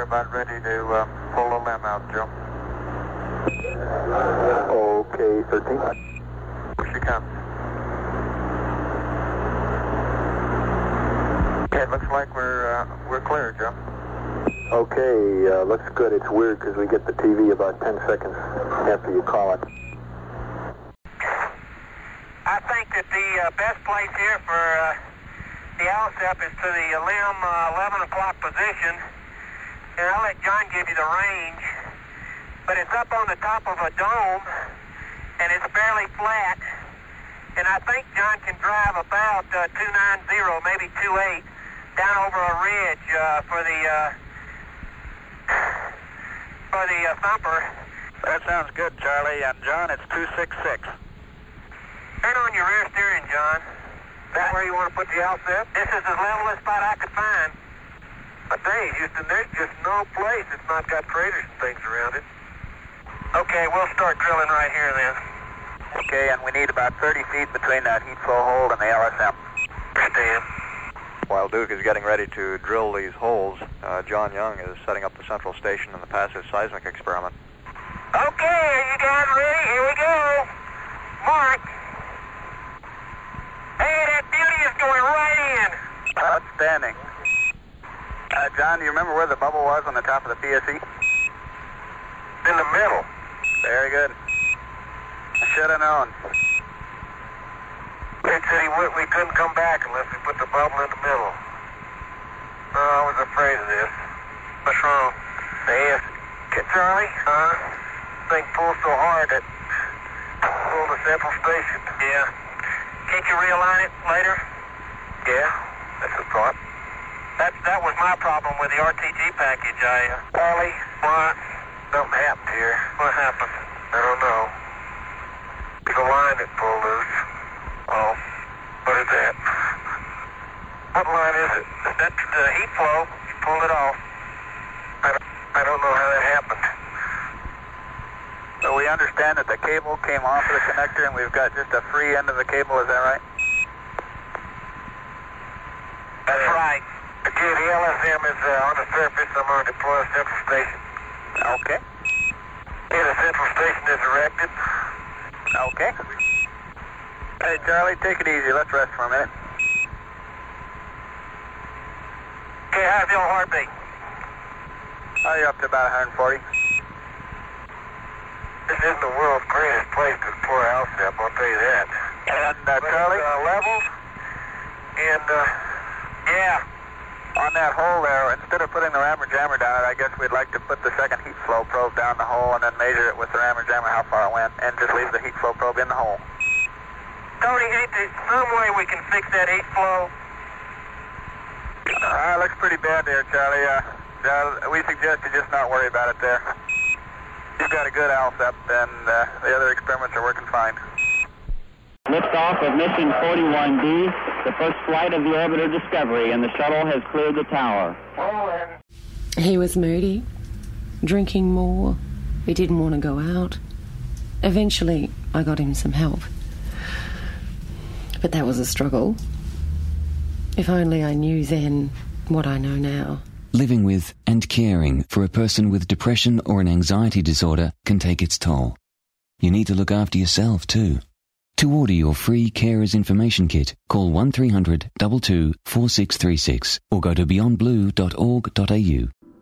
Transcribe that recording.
We're about ready to pull the limb out, Joe. Okay, 13. Here she comes. Okay, it looks like we're clear, Joe. Okay, looks good. It's weird because we get the TV about 10 seconds after you call it. I think that the best place here for the LSEP is to the limb 11 o'clock position, and I'll let John give you the range, but it's up on the top of a dome, and it's fairly flat, and I think John can drive about 290, maybe 28, down over a ridge for the thumper. That sounds good, Charlie. And John, it's 266. Turn on your rear steering, John. That where you want to put the LSEP? This is as level a spot I could find. I tell you, Houston, there's just no place that's not got craters and things around it. Okay, we'll start drilling right here then. Okay, and we need about 30 feet between that heat flow hold and the LSM. Understand. While Duke is getting ready to drill these holes, John Young is setting up the central station in the passive seismic experiment. Okay, are you guys ready? Here we go. Mark. Hey, that beauty is going right in. Outstanding. John, do you remember where the bubble was on the top of the PSE? In the middle. Very good. I should have known. They said we couldn't come back unless we put the bubble in the middle. Oh, I was afraid of this. What's wrong? Charlie? Thing pulled so hard that pulled the central station. Yeah. Can't you realign it later? Yeah, that's the thought. That was my problem with the RTG package. Charlie, what? Something happened here. What happened? I don't know. There's a line that pulled loose. Oh, what is that? What line is it? That's the heat flow. You pulled it off. I don't know how that happened. So we understand that the cable came off of the connector and we've got just a free end of the cable, is that right? That's right. Again, the LSM is on the surface. I'm going to deploy a central station. Okay. Yeah, the central station is erected. Okay. Hey, Charlie, take it easy. Let's rest for a minute. Okay, how's your heartbeat? Oh, you're up to about 140. This isn't the world's greatest place to deploy LSEP, I'll tell you that. And, Charlie? Leveled, and, yeah. On that hole there, instead of putting the rammer jammer down it, I guess we'd like to put the second heat flow probe down the hole and then measure it with the rammer jammer how far it went, and just leave the heat flow probe in the hole. Tony, ain't there some way we can fix that heat flow? Looks pretty bad there, Charlie. We suggest you just not worry about it there. You've got a good LSEP, and the other experiments are working fine. Liftoff of mission 41B, the first flight of the orbiter Discovery, and the shuttle has cleared the tower. He was moody, drinking more. He didn't want to go out. Eventually, I got him some help. But that was a struggle. If only I knew then what I know now. Living with and caring for a person with depression or an anxiety disorder can take its toll. You need to look after yourself too. To order your free Carers Information Kit, call 1300 22 4636 or go to beyondblue.org.au.